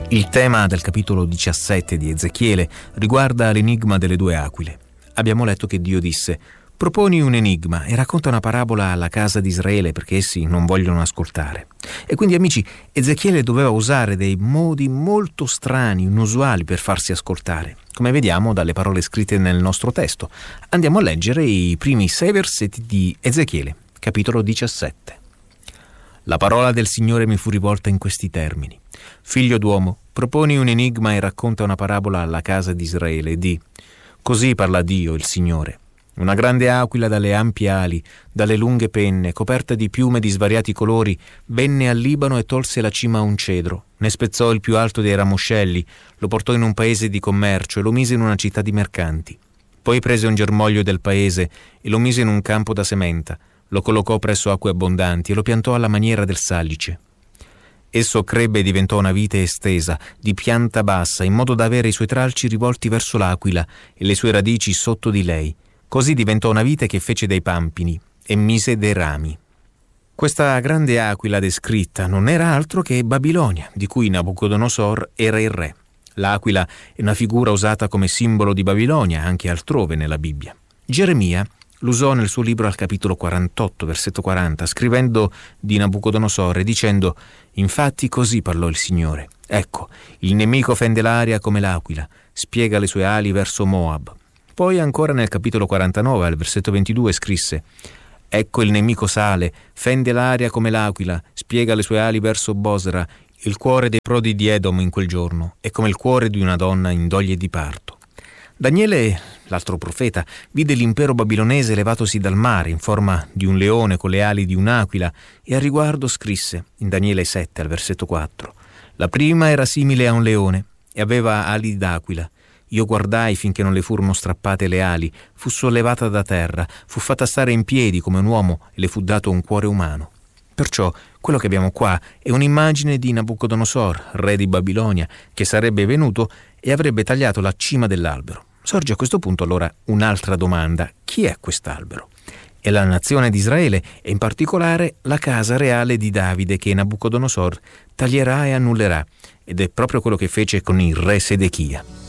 Il tema del capitolo 17 di Ezechiele riguarda l'enigma delle due aquile. Abbiamo letto che Dio disse: proponi un enigma e racconta una parabola alla casa di Israele perché essi non vogliono ascoltare. E quindi, amici, Ezechiele doveva usare dei modi molto strani, inusuali per farsi ascoltare, come vediamo dalle parole scritte nel nostro testo. Andiamo a leggere i primi 6 versetti di Ezechiele, capitolo 17. La parola del Signore mi fu rivolta in questi termini: Figlio d'uomo, proponi un enigma e racconta una parabola alla casa di Israele e di: così parla Dio, il Signore. Una grande aquila dalle ampie ali, dalle lunghe penne, coperta di piume di svariati colori, venne al Libano e tolse la cima a un cedro, ne spezzò il più alto dei ramoscelli, lo portò in un paese di commercio e lo mise in una città di mercanti. Poi prese un germoglio del paese e lo mise in un campo da sementa, lo collocò presso acque abbondanti e lo piantò alla maniera del salice. Esso crebbe e diventò una vite estesa, di pianta bassa, in modo da avere i suoi tralci rivolti verso l'aquila e le sue radici sotto di lei. Così diventò una vite che fece dei pampini e mise dei rami. Questa grande aquila descritta non era altro che Babilonia, di cui Nabucodonosor era il re. L'aquila è una figura usata come simbolo di Babilonia anche altrove nella Bibbia. Geremia l'usò nel suo libro al capitolo 48, versetto 40, scrivendo di Nabucodonosor e dicendo: infatti così parlò il Signore. Ecco, il nemico fende l'aria come l'aquila, spiega le sue ali verso Moab. Poi ancora nel capitolo 49, al versetto 22, scrisse: ecco il nemico sale, fende l'aria come l'aquila, spiega le sue ali verso Bosra. Il cuore dei prodi di Edom in quel giorno è come il cuore di una donna in doglie di parto. Daniele, l'altro profeta, vide l'impero babilonese levatosi dal mare in forma di un leone con le ali di un'aquila e a riguardo scrisse in Daniele 7 al versetto 4: la prima era simile a un leone e aveva ali d'aquila. Io guardai finché non le furono strappate le ali, fu sollevata da terra, fu fatta stare in piedi come un uomo e le fu dato un cuore umano. Perciò quello che abbiamo qua è un'immagine di Nabucodonosor, re di Babilonia, che sarebbe venuto e avrebbe tagliato la cima dell'albero. Sorge a questo punto allora un'altra domanda: chi è quest'albero? È la nazione di Israele e in particolare la casa reale di Davide che Nabucodonosor taglierà e annullerà, ed è proprio quello che fece con il re Sedechia.